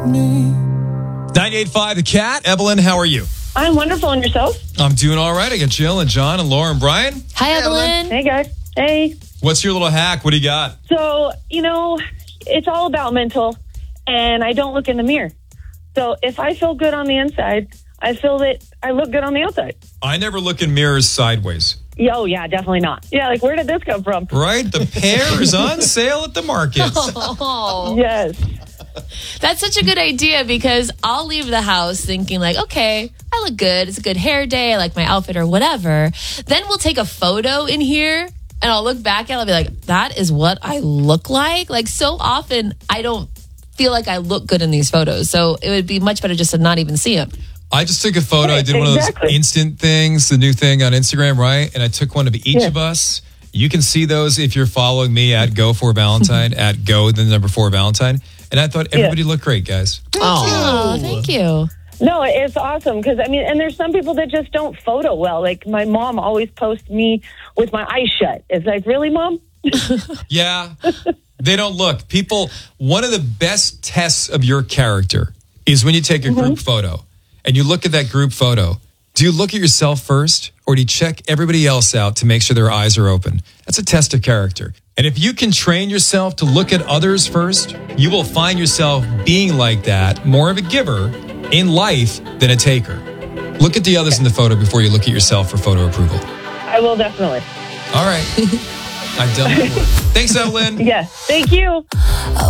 98.5 The Cat. Evelyn, how are you? I'm wonderful. And yourself? I'm doing all right. I got Jill and John and Laura and Brian. Hi, Evelyn. Hey, guys. Hey. What's your little hack? What do you got? So, it's all about mental, and I don't look in the mirror. So if I feel good on the inside, I feel that I look good on the outside. I never look in mirrors sideways. Oh, yeah, definitely not. Yeah, like, where did this come from? Right? The pear is on sale at the market. Oh, Yes. that's such a good idea because I'll leave the house thinking like, okay, I look good. It's a good hair day. I like my outfit or whatever. Then we'll take a photo in here and I'll look back and I'll be like, that is what I look like. Like so often I don't feel like I look good in these photos. So it would be much better just to not even see them. I just took a photo. I did one of those Exactly. instant things, the new thing on Instagram, right? And I took one of each of us. You can see those if you're following me at Go4Valentine, at Go, the number 4 Valentine. And I thought everybody looked great, guys. Oh, thank you. No, it's awesome because, and there's some people that just don't photo well. Like, my mom always posts me with my eyes shut. It's like, really, Mom? Yeah, they don't look. People, one of the best tests of your character is when you take a group photo and you look at that group photo. Do you look at yourself first or do you check everybody else out to make sure their eyes are open? That's a test of character. And if you can train yourself to look at others first, you will find yourself being like that, more of a giver in life than a taker. Look at the others in the photo before you look at yourself for photo approval. I will definitely. All right. I've done my work. Thanks, Evelyn. Yes. Thank you.